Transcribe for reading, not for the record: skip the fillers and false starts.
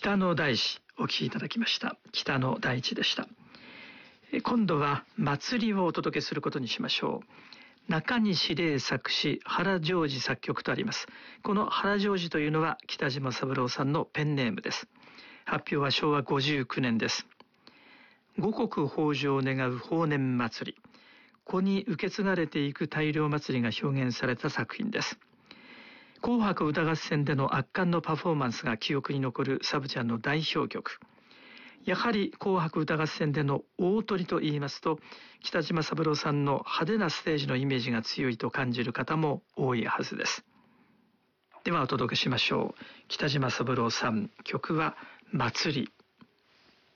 北の大地お聴きいただきました。北の大地でした。今度は祭りをお届けすることにしましょう。中西礼作詞、原ジョージ作曲とあります。この原ジョージというのは北島三郎さんのペンネームです。発表は昭和59年です。五穀豊穣を願う豊年祭り、子に受け継がれていく大漁祭りが表現された作品です。紅白歌合戦での圧巻のパフォーマンスが記憶に残るサブちゃんの代表曲。やはり紅白歌合戦での大トリと言いますと、北島三郎さんの派手なステージのイメージが強いと感じる方も多いはずです。ではお届けしましょう。北島三郎さん、曲は祭り。